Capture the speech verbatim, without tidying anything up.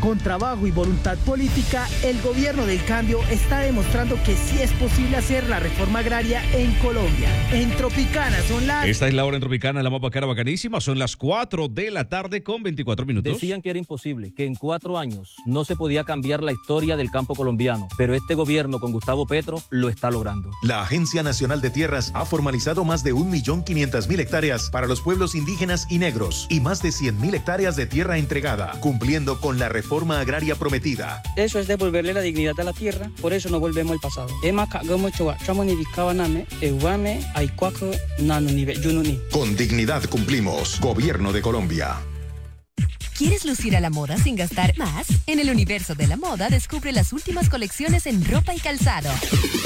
Con trabajo y voluntad política, el gobierno del cambio está demostrando que sí es posible hacer la reforma agraria en Colombia. En Tropicana son las... Esta es la hora en Tropicana, la más bacana, bacanísima. Son las cuatro de la tarde con veinticuatro minutos. Decían que era imposible, que en cuatro años no se podía cambiar la historia del campo colombiano, pero este gobierno con Gustavo Petro lo está logrando. La Agencia Nacional de Tierras ha formalizado más de un millón quinientas mil hectáreas para los pueblos indígenas y negros y más de cien mil hectáreas de tierra entregada, cumpliendo con la reforma agraria prometida. Eso es devolverle la dignidad a la tierra, por eso no volvemos al pasado. Con dignidad cumplimos. Gobierno de Colombia. ¿Quieres lucir a la moda sin gastar más? En el universo de la moda descubre las últimas colecciones en ropa y calzado.